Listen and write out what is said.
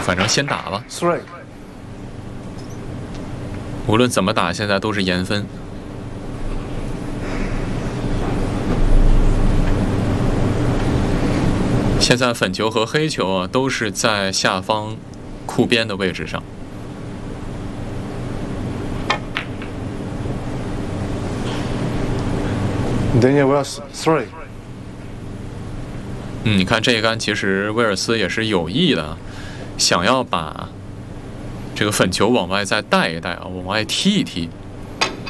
反正先打吧。 3. 无论怎么打，现在都是严分。现在粉球和黑球啊，都是在下方库边的位置上。 Daniel Wells 3. 你看这一杆，其实威尔斯也是有意的，想要把这个粉球往外再带一带啊，往外踢一踢。